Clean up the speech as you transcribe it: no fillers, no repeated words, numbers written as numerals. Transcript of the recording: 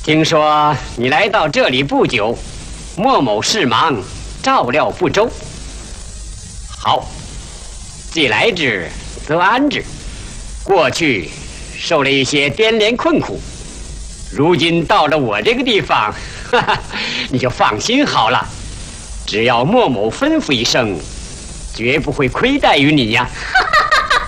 听说你来到这里不久，莫某事忙，照料不周。好，既来之，则安之。过去受了一些颠连困苦，如今到了我这个地方，哈哈，你就放心好了。只要莫某吩咐一声，绝不会亏待于你呀。哈哈